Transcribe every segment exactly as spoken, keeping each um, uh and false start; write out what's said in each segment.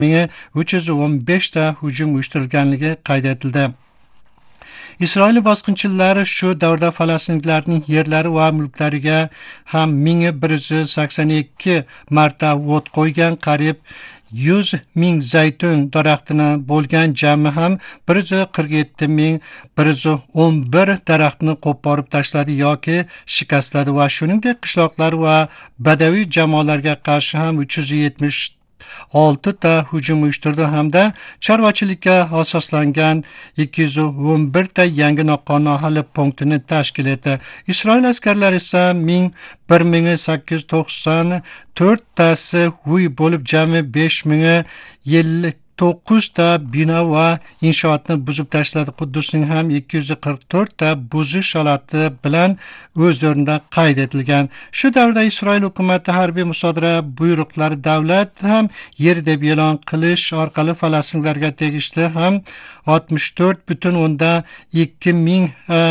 ming uch yuz o'n besh ta hujum uyushtirilganligi qayd etildi. Isroil bosqinchilari shu davrda falastinliklarning yerlari va mulklariga ham ming bir yuz sakson ikki marta o't qo'ygan, qariyb yuz ming zaytun daraxtini bo'lgan jami ham bir yuz qirq yetti ming bir yuz o'n bir daraxtni qo'porib tashladi yoki shikastladi va shuningdek qishloqlar va badaviy jamoalarga qarshi ham uch yuz yetmish olti ta hujum uyushtirdi hamda chorvachilikka asoslangan ikki yuz o'n bir ta yangi noqonuniy aholi punktini tashkil etdi. Isroil askarlari esa bir ming sakkiz yuz to'qson to'rt tasi uy bo'lib jami besh ming ellik to'qqiz ta bino va inshootni buzib tashladi. Quddusning ham ikki yuz qirq to'rt ta buzish holati bilan o'z o'rnida qayd etilgan. Shu davrda Isroil hukumati harbiy musodara buyruqlari davlat ham yer deb e'lon qilish orqali falastinliklarga tegishli ham oltmish to'rt butun o'ndan ikki ming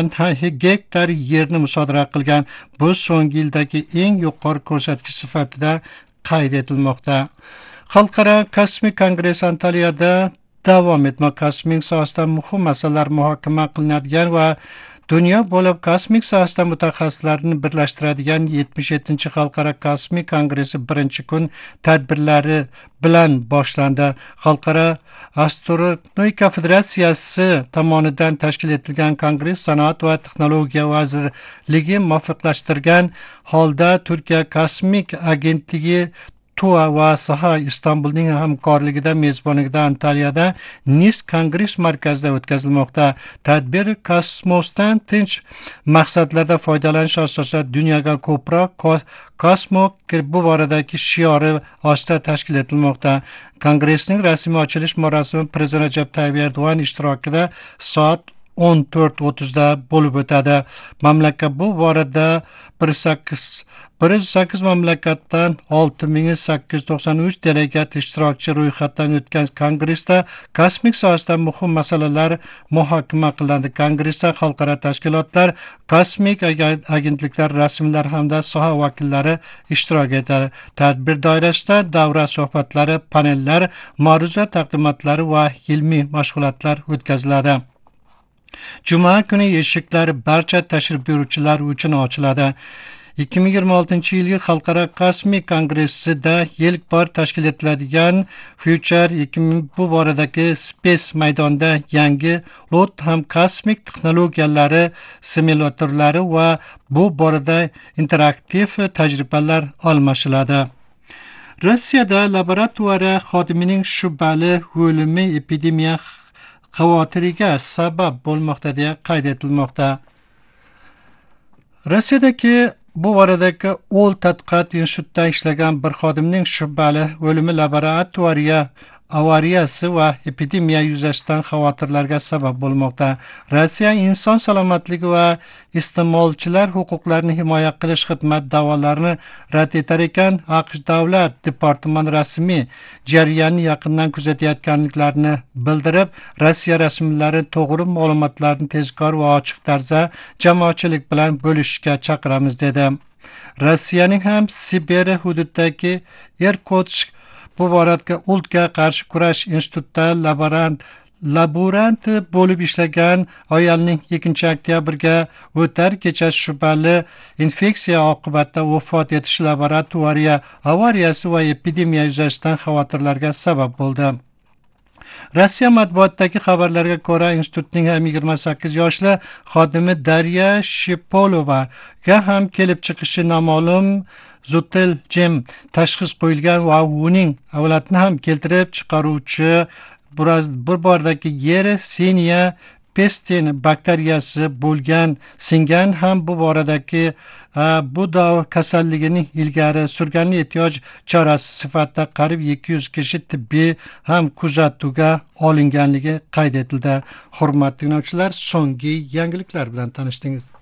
gektar yerni musodara qilgan. Bu so'nggi yildagi eng yuqori ko'rsatkich sifatida qayd etilmoqda. Xalqaro kosmik kongress Antaliyada davom etmoqda. Kosmik sohasida muhim masalalar muhokama qilinadigan va dunyo bo'ylab kosmik sohasida mutaxassislarni birlashtiradigan yetmish yettinchi Xalqaro kosmik kongressi birinchi kun tadbirlari bilan boshlandi. Xalqaro astronomika federatsiyasi tomonidan tashkil etilgan kongress sanoat va texnologiya vazirligi muvofiqlashtirgan holda Turkiya kosmik agentligi Tua va Saha Istanbulning hamkorligida mezbonligida Antaliyada Nis kongress markazida o'tkazilmoqda. Tadbir kosmosdan tinch maqsadlarda foydalanish asosida dunyoga ko'proq kosmok bu boradagi shiori ostida tashkil etilmoqda. Kongressning rasmiy ochilish marosimi Prezident Rajab Tayyip Erdo'g'an ishtirokida soat o'n to'rt o'ttiz da bo'lib o'tadi. Mamlakat bu borada bir yuz sakkiz mamlakatdan olti ming sakkiz yuz to'qson uch delegat ishtirokchi ro'yxatdan o'tgan kongressda kosmik sohasida muhim masalalar muhokama qilindi. Kongressda xalqaro tashkilotlar, kosmik agentliklar, rasmiylar hamda soha vakillari ishtirok etadi. Tadbir doirasida davra suhbatlari, panellar, ma'ruza taqdimotlari va ilmiy mashg'ulotlar o'tkaziladi. Juma kuni eshiklari barcha tashrif buyuruvchilar uchun ochiladi. ikki ming yigirma oltinchi yilgi Xalqaro kosmik kongressida ilk bor tashkil etiladigan Future bu boradagi Space maydonida yangi lot ham kosmik texnologiyalari simulyatorlari va bu borada interaktiv tajribalar almashiladi. Rossiyada laboratoriya xodimining shubhali o'limi epidemiya xavotiriga sabab bo'lmoqda deya qayd etilmoqda. Rossiyadagi bu boradagi O'l tadqiqot institutida ishlagan bir xodimning shubhali o'limi laboratoriya avariyasi va epidemiya yuzasidan xavotirlarga sabab bo'lmoqda. Rossiya inson salomatligi va iste'molchilar huquqlarini himoya qilish xizmat da'volarini rad etar ekan, AQSh davlat departamenti rasmiy jarayonni yaqindan kuzatayotganliklarini bildirib, Rossiya rasmiylari to'g'ri ma'lumotlarni tezkor va ochiq tarzda jamoatchilik bilan bo'lishga chaqiramiz dedi. Rossiyaning ham Sibir hududidagi Irkutsk bu boradagi Ultga qarshi kurash institutida laborant laborant bo'lib ishlagan ayolning ikkinchi oktyabrga o'tar kechasi shubhali infeksiya oqibatida vafot etishi laboratoriya avariyasi va epidemiya yuzasidan xavotirlarga sabab bo'ldi. Rossiya matbuotidagi xabarlarga ko'ra, institutning yigirma sakkiz yoshli xodimi Darya Shipolovaga ham kelib chiqishi noma'lum Zutel Jem tashxis qo'yilgan va uning avlatini ham keltirib chiqaruvchi bir bordagi Yersinia pestin bakteriyasi bo'lgan singan ham bu boradagi bu dav kasalligining ilgari surganli ehtiyoj chorasi sifatida qariyb ikki yuz kishi tibbiy ham kuzatuvga olinganligi qayd etildi. Hurmatli tinglovchilar, so'nggi yangiliklar bilan tanishdingiz.